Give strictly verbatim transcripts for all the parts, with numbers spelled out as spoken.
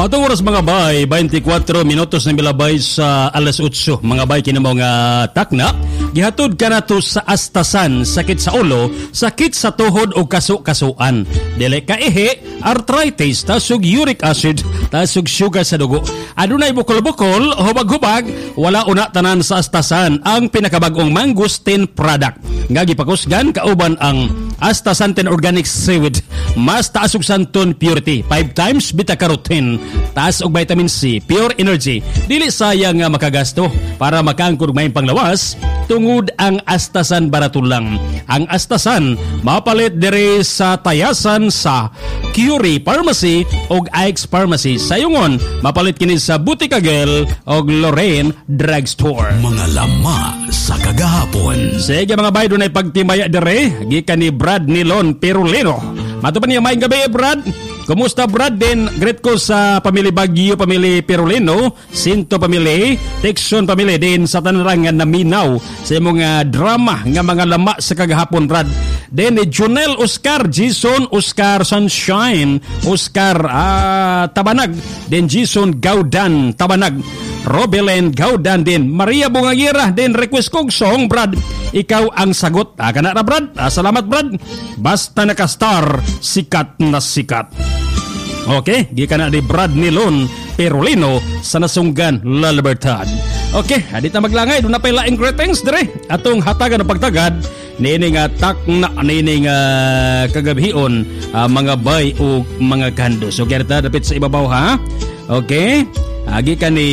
Atong oras mga bay, twenty-four minutos na milabay sa alas otso. Mga bay, kinamaw nga takna. Gihatod ka na to sa astasan, sakit sa ulo, sakit sa tuhod o kaso-kasuan. Dili ka ihi, arthritis, tasog uric acid, tasog sugar sa dugo. Adunay bukol-bukol, hubag-hubag, wala una tanan sa astasan ang pinakabagong mangustin product. Nga gipakusgan, kauban ang astasanten organic seaweed. Mas taas og santon purity, five times beta-carotene, taas og vitamin C, pure energy. Dili sayang nga makagasto para makangkod may panglawas. Tungod ang astasan barato lang. Ang astasan mapalit diri sa tayasan sa Curie Pharmacy og Ike's Pharmacy. Sayungon mapalit kini sa Butikagel og Lorraine Drugstore. Mga lama sa kagahapon. Sige mga bay, dunay pagtimaya diri gikan ni Brad Nilon Perulino. Matupan niya maayong gabi, Brad. Kumusta, Brad? Din great ko sa pamilya Baguio, pamilya Perulino, Sinto pamilya, Texon pamilya din sa tanarangan na minaw sa imong uh, drama nga mga lama sa kagahapon, Brad. Then ni Junel Oscar, Jason Oscar Sunshine, Oscar uh, Tabanag, then Jason Gaudan Tabanag, Robelen Gaudan din, Maria Bungagira din request kong song, Brad. Ikaw ang sagot. Ah, kana na, Brad. Ah, salamat, Brad. Basta naka-star, sikat na sikat. Okay, di ka na ni Brad Nilon Perulino sa nasunggan La Libertad. Okay, adit na maglangay. Doon na pa laing greetings dire. Atong hatagan ng pagtagad nini nga takna nini nga kagabion uh, mga bay o mga kandos. Okay, rita dapit sa ibabaw ha. Okay, agi ka ni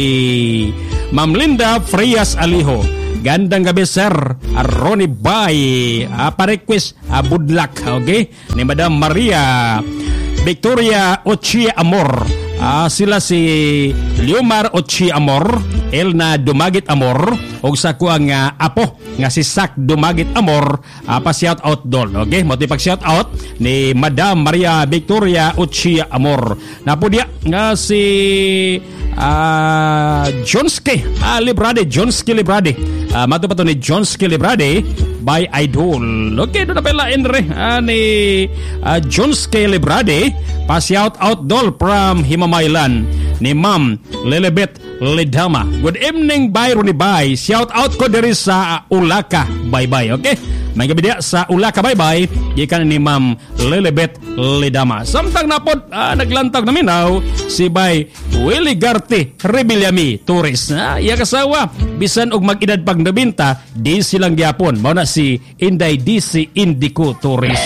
Ma'am Linda Frias Aliho. Gandang gabi, sir. Ronnie Bay. Uh, pa-request uh, budlak. Okay, ni Madam Maria Victoria Ochi Amor. Uh, sila si Liomar Ochi Amor, Elna Dumagit Amor, o sa kuang uh, apo nga si Sak Dumagit Amor, uh, pa-shout out doon. Okay, mo pag-shout out ni Madam Maria Victoria Ochi Amor. Napo dia nga si uh, Johnski uh, Librade, Johnski Librade. Uh, mato pa to ni Johnski Librade by Idol. Okay, doon na pala Enre uh, ni uh, Johnski Librade. Pa-shout out doll from Himamaylan ni Ma'am Lilibet Lidama. Good evening, Bay Ronnie Bay. Shout out ko diri sa Ulaka. Bye-bye, okay? May gabi dia sa Ulaka, bye-bye. Ikan ni Ma'am Lilibet Lidama. Samtang napod, ah, naglantag na minaw si Bay Willie Garte Rebillami Tourist. Ah, iya kasawa, bisan og mag-edad pag nabinta, di silang gyapon. Mao na si Inday D C Indico Tourist.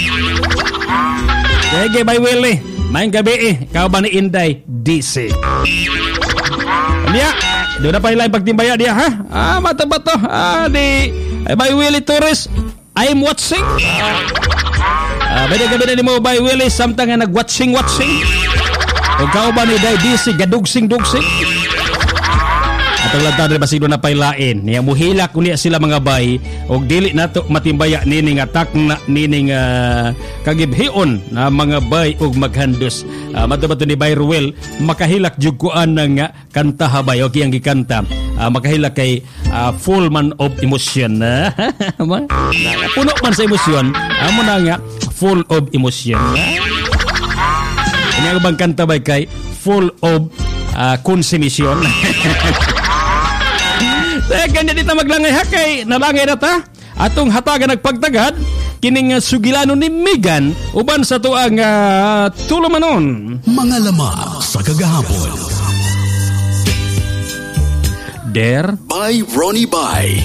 Sige, Bay Willie. Maayong gabi eh. Kau ba ni Inday D C? Dia, doon na pa ilang pagtimbaya dia, ha? Ah, mata-mata. Ah, di... Ay, Bay Willie Torres, I'm watching. Ah, beda-beda ni mo, Bay Willie, samtang nga nag-watching-watching. O kau ba ni Inday D C, gadugsing-dugsing? Atong lantang rin basido na pailain. Niya muhilak ko niya sila mga bay. O dili na to matimbaya nini nga takna nini nga kagibhion na mga bay o maghandos. Uh, Mato-mato ni Bay Ruel, makahilak juguan ng uh, kanta habay. Okay ang gikanta. Uh, makahilak kay uh, full man of emotion. Puno man sa emosyon. Amo na nga, full of emotion. Ini ang bang kanta bay kay full of uh, consumption. Teka, hindi na maglangay hakay. Nalangay na ta. Atong hatagan nagpagtagad. Kining uh, sugilano ni Megan. Uban sa tuang uh, tulumanon. Mga lama sa kagahapon. Der by Ronnie Bay.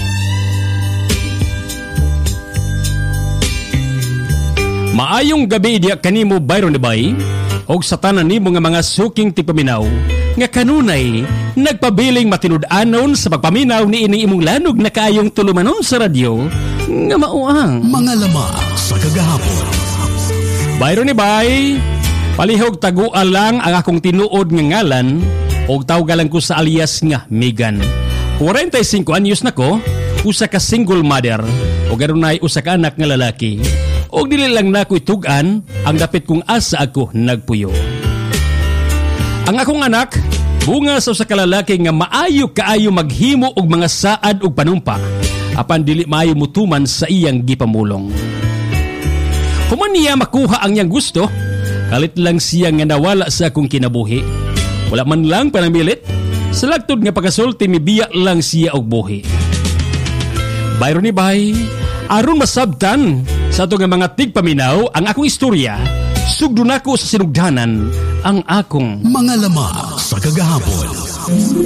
Maayong gabi diya kanimo by Ronnie Bay. Og sa tanan nimo nga mga suking tipaminaw nga kanunay nagpabiling matinud-anon sa pagpaminaw ni ining imong lanog na kaayong tulumanon sa radyo nga mauang mga lama sa kagahapon. Bayro ni Bay, palihog taguan lang ang akong tinuod nga ngalan og tawgalan ko sa alias nga Megan. forty-five anyos na ko, usa ka single mother o garunay usa ka anak nga lalaki. Og dili lang nako itugan ang dapit kong asa ako nagpuyo. Ang akong anak, bunga sa usa ka lalaki nga maayo kaayo maghimo og mga saad og panumpa, apan dili maayo mutuman sa iyang gipamulong. Human niya makuha ang iyang gusto, kalit lang siya nga nawala sa akong kinabuhi. Wala man lang panamilit. Salagtod nga pagkasulti ni biya lang siya og buhi. Bayro ni Bay, aron masabtan sa ato nga mga tigpaminaw ang akong istorya, sugdo nako sa sinugdanan ang akong Mga lama sa kagahapon.